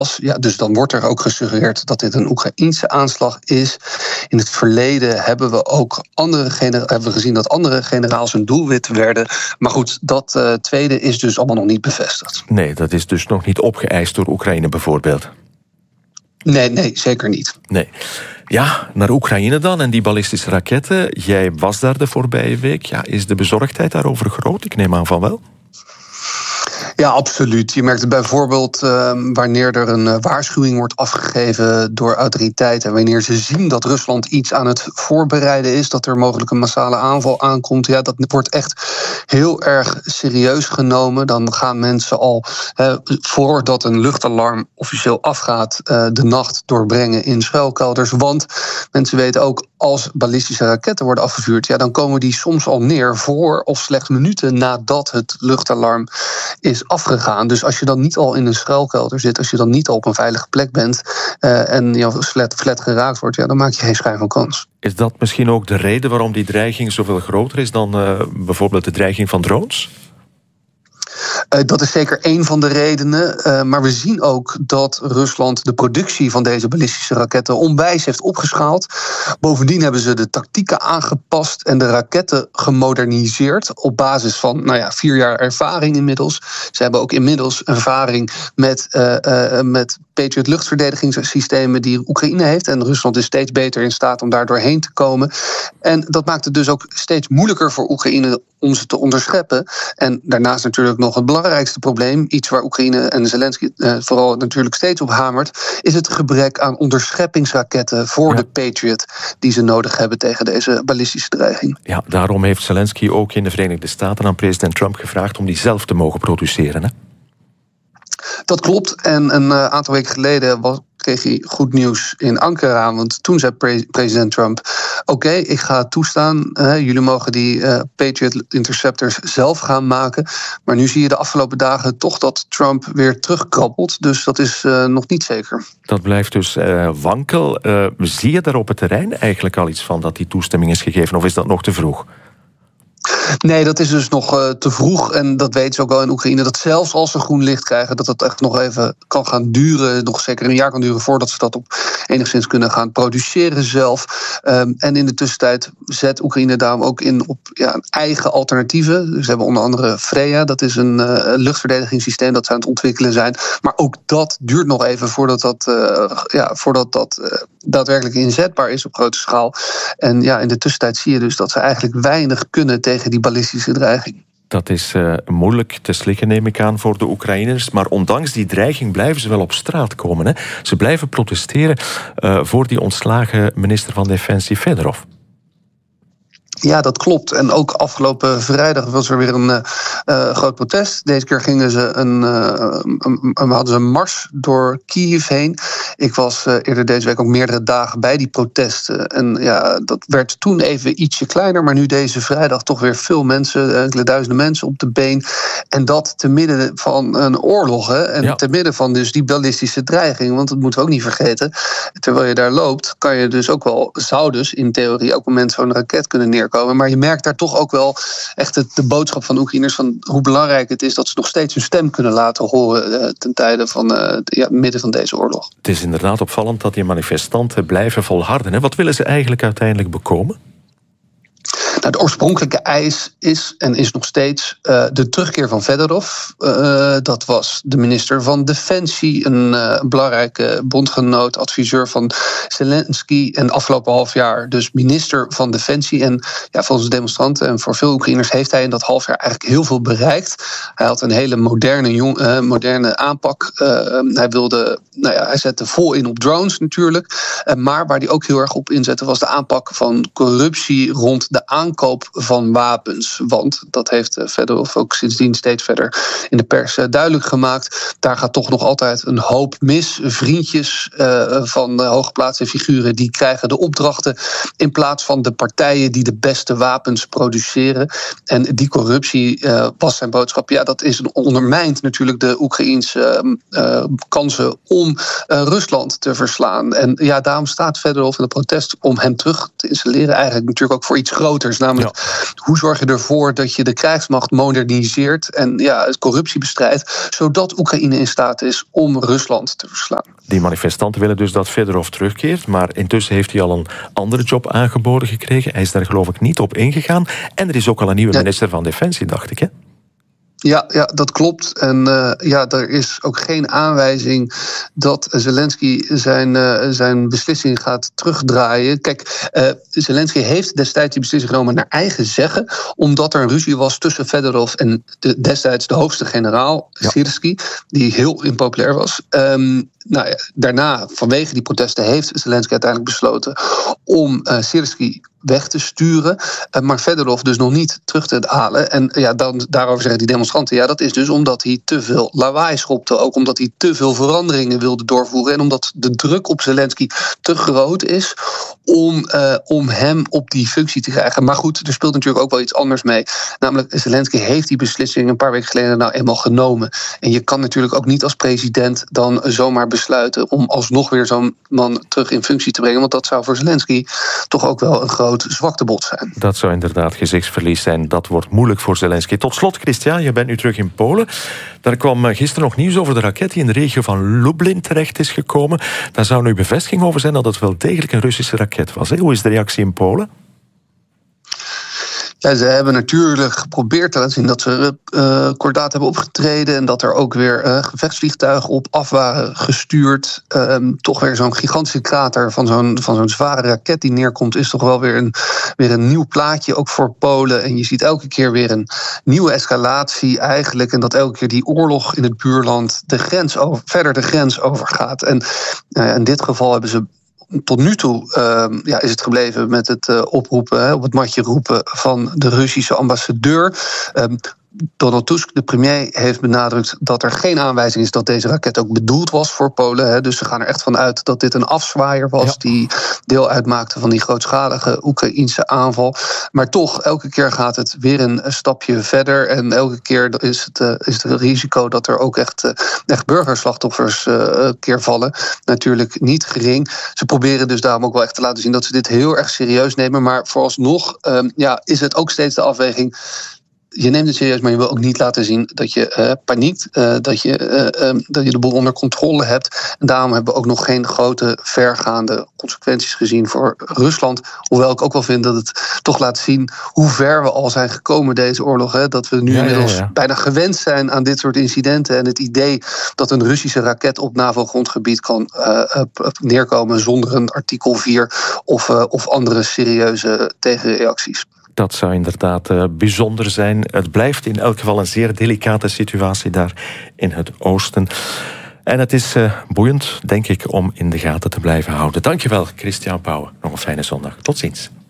Ja, dus dan wordt er ook gesuggereerd dat dit een Oekraïense aanslag is. In het verleden hebben we gezien dat andere generaals een doelwit werden. Maar goed, dat tweede is dus allemaal nog niet bevestigd. Nee, dat is dus nog niet opgeëist door Oekraïne bijvoorbeeld. Nee, zeker niet. Nee. Ja, naar Oekraïne dan en die ballistische raketten. Jij was daar de voorbije week. Ja, is de bezorgdheid daarover groot? Ik neem aan van wel. Ja, absoluut. Je merkt het bijvoorbeeld wanneer er een waarschuwing wordt afgegeven door autoriteiten. En wanneer ze zien dat Rusland iets aan het voorbereiden is, dat er mogelijk een massale aanval aankomt. Ja, dat wordt echt heel erg serieus genomen. Dan gaan mensen al, voordat een luchtalarm officieel afgaat, de nacht doorbrengen in schuilkelders. Want mensen weten ook, als ballistische raketten worden afgevuurd, ja, dan komen die soms al neer voor of slechts minuten nadat het luchtalarm is afgegaan. Dus als je dan niet al in een schuilkelder zit, als je dan niet al op een veilige plek bent en flat geraakt wordt, ja, dan maak je geen schijn van kans. Is dat misschien ook de reden waarom die dreiging zoveel groter is dan bijvoorbeeld de dreiging van drones? Dat is zeker één van de redenen. Maar we zien ook dat Rusland de productie van deze ballistische raketten onwijs heeft opgeschaald. Bovendien hebben ze de tactieken aangepast en de raketten gemoderniseerd op basis van 4 jaar ervaring inmiddels. Ze hebben ook inmiddels ervaring met Patriot luchtverdedigingssystemen die Oekraïne heeft. En Rusland is steeds beter in staat om daar doorheen te komen. En dat maakt het dus ook steeds moeilijker voor Oekraïne om ze te onderscheppen. En daarnaast natuurlijk nog het belangrijkste probleem, iets waar Oekraïne en Zelensky vooral natuurlijk steeds op hamert, is het gebrek aan onderscheppingsraketten voor de Patriot die ze nodig hebben tegen deze ballistische dreiging. Ja, daarom heeft Zelensky ook in de Verenigde Staten aan president Trump gevraagd om die zelf te mogen produceren, hè? Dat klopt. En een aantal weken geleden kreeg hij goed nieuws in Ankara. Want toen zei president Trump, oké, ik ga het toestaan. Jullie mogen die Patriot Interceptors zelf gaan maken. Maar nu zie je de afgelopen dagen toch dat Trump weer terugkrabbelt. Dus dat is nog niet zeker. Dat blijft dus wankel. Zie je daar op het terrein eigenlijk al iets van dat die toestemming is gegeven? Of is dat nog te vroeg? Nee, dat is dus nog te vroeg. En dat weten ze ook wel in Oekraïne. Dat zelfs als ze groen licht krijgen, dat het echt nog even kan gaan duren. Nog zeker een jaar kan duren voordat ze dat enigszins kunnen gaan produceren zelf. En in de tussentijd zet Oekraïne daarom ook in op eigen alternatieven. Dus ze hebben onder andere Freya. Dat is een luchtverdedigingssysteem dat ze aan het ontwikkelen zijn. Maar ook dat duurt nog even voordat dat daadwerkelijk inzetbaar is op grote schaal. En in de tussentijd zie je dus dat ze eigenlijk weinig kunnen tegen die ballistische dreiging. Dat is moeilijk te slikken, neem ik aan, voor de Oekraïners. Maar ondanks die dreiging blijven ze wel op straat komen, hè? Ze blijven protesteren voor die ontslagen minister van Defensie Fedorov. Ja, dat klopt. En ook afgelopen vrijdag was er weer een groot protest. Deze keer gingen ze hadden ze een mars door Kiev heen. Ik was eerder deze week ook meerdere dagen bij die protesten. En dat werd toen even ietsje kleiner. Maar nu deze vrijdag toch weer veel mensen, enkele duizenden mensen op de been. En dat te midden van een oorlog. Hè? En te midden van dus die ballistische dreiging. Want dat moeten we ook niet vergeten. Terwijl je daar loopt, kan je dus ook wel, zou dus in theorie ook op moment zo'n raket kunnen neerkomen. Maar je merkt daar toch ook wel echt de boodschap van Oekraïners van hoe belangrijk het is dat ze nog steeds hun stem kunnen laten horen ten tijde van midden van deze oorlog. Het is inderdaad opvallend dat die manifestanten blijven volharden. Hè? Wat willen ze eigenlijk uiteindelijk bekomen? Nou, de oorspronkelijke eis is nog steeds de terugkeer van Fedorov. Dat was de minister van Defensie, een belangrijke bondgenoot, adviseur van Zelensky. En afgelopen half jaar dus minister van Defensie. En volgens de demonstranten en voor veel Oekraïners heeft hij in dat half jaar eigenlijk heel veel bereikt. Hij had een hele moderne aanpak. Hij zette vol in op drones natuurlijk. Maar waar hij ook heel erg op inzette was de aanpak van corruptie rond de aankoop van wapens. Want dat heeft Fedorov ook sindsdien steeds verder in de pers duidelijk gemaakt. Daar gaat toch nog altijd een hoop mis. Vriendjes van hooggeplaatste figuren die krijgen de opdrachten in plaats van de partijen die de beste wapens produceren. En die corruptie was zijn boodschap. Ja, dat ondermijnt natuurlijk de Oekraïense kansen om Rusland te verslaan. En daarom staat Fedorov in het protest om hem terug te installeren eigenlijk natuurlijk ook voor iets groters Namelijk, hoe zorg je ervoor dat je de krijgsmacht moderniseert en het corruptie bestrijdt, zodat Oekraïne in staat is om Rusland te verslaan. Die manifestanten willen dus dat Fedorov terugkeert, maar intussen heeft hij al een andere job aangeboden gekregen. Hij is daar geloof ik niet op ingegaan. En er is ook al een nieuwe minister van Defensie, dacht ik, hè? Ja, dat klopt. En er is ook geen aanwijzing dat Zelensky zijn beslissing gaat terugdraaien. Kijk, Zelensky heeft destijds die beslissing genomen naar eigen zeggen, omdat er een ruzie was tussen Fedorov en destijds de hoogste generaal, Syrskyi, die heel impopulair was. Daarna, vanwege die protesten, heeft Zelensky uiteindelijk besloten om Syrskyi weg te sturen, maar Fedorov dus nog niet terug te halen. En daarover zeggen die demonstranten, dat is dus omdat hij te veel lawaai schopte, ook omdat hij te veel veranderingen wilde doorvoeren en omdat de druk op Zelensky te groot is om hem op die functie te krijgen. Maar goed, er speelt natuurlijk ook wel iets anders mee. Namelijk, Zelensky heeft die beslissing een paar weken geleden nou eenmaal genomen. En je kan natuurlijk ook niet als president dan zomaar besluiten om alsnog weer zo'n man terug in functie te brengen, want dat zou voor Zelensky toch ook wel een groot zwaktebod zijn. Dat zou inderdaad gezichtsverlies zijn. Dat wordt moeilijk voor Zelensky. Tot slot, Christian, je bent nu terug in Polen. Daar kwam gisteren nog nieuws over de raket die in de regio van Lublin terecht is gekomen. Daar zou nu bevestiging over zijn dat het wel degelijk een Russische raket was. Hoe is de reactie in Polen? Ja, ze hebben natuurlijk geprobeerd te laten zien dat ze kordaat hebben opgetreden en dat er ook weer gevechtsvliegtuigen op af waren gestuurd. Toch weer zo'n gigantische krater van zo'n zware raket die neerkomt is toch wel weer een nieuw plaatje, ook voor Polen. En je ziet elke keer weer een nieuwe escalatie eigenlijk en dat elke keer die oorlog in het buurland verder de grens overgaat. En in dit geval hebben ze tot nu toe is het gebleven met het oproepen, op het matje roepen van de Russische ambassadeur. Donald Tusk, de premier, heeft benadrukt dat er geen aanwijzing is dat deze raket ook bedoeld was voor Polen. Dus ze gaan er echt van uit dat dit een afzwaaier was die deel uitmaakte van die grootschalige Oekraïense aanval. Maar toch, elke keer gaat het weer een stapje verder. En elke keer is het risico dat er ook echt burgerslachtoffers keer vallen natuurlijk niet gering. Ze proberen dus daarom ook wel echt te laten zien dat ze dit heel erg serieus nemen. Maar vooralsnog is het ook steeds de afweging. Je neemt het serieus, maar je wil ook niet laten zien dat je paniekt, dat je de boel onder controle hebt. En daarom hebben we ook nog geen grote, vergaande consequenties gezien voor Rusland. Hoewel ik ook wel vind dat het toch laat zien hoe ver we al zijn gekomen deze oorlog. Hè? Dat we nu inmiddels bijna gewend zijn aan dit soort incidenten. En het idee dat een Russische raket op NAVO-grondgebied kan neerkomen zonder een artikel 4 of andere serieuze tegenreacties. Dat zou inderdaad bijzonder zijn. Het blijft in elk geval een zeer delicate situatie daar in het oosten. En het is boeiend, denk ik, om in de gaten te blijven houden. Dankjewel, Christian Pauwen. Nog een fijne zondag. Tot ziens.